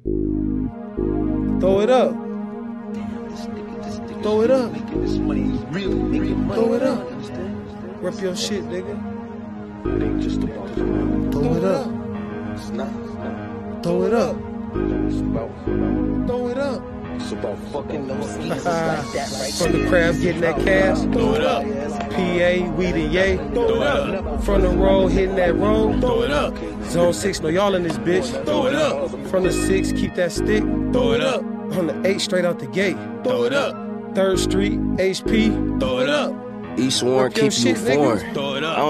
Throw it up. Throw it up. Throw it up. Rep your shit, nigga. Throw it up. Throw it up. Throw it up. It's about fucking those easels like that right From the crab getting that cash. Throw it up. PA, we the yay. Throw it up. From the road, hitting that road. Throw it up. Zone 6, know y'all in this bitch. Throw it up. From the 6, keep that stick. Throw it up. On the 8, straight out the gate. Throw it up. 3rd Street, HP. Throw it up. East Warren, Rep your keep you shit, nigga. foreign. Throw it up.